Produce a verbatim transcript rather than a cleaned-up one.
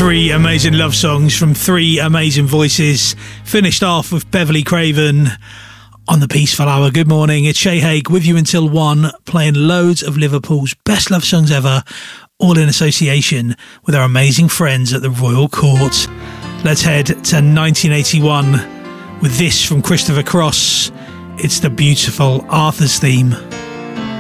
Three amazing love songs from three amazing voices. Finished off with Beverly Craven on the Peaceful Hour. Good morning, it's Shay Haig with you until one, playing loads of Liverpool's best love songs ever, all in association with our amazing friends at the Royal Court. Let's head to nineteen eighty-one with this from Christopher Cross. It's the beautiful Arthur's theme.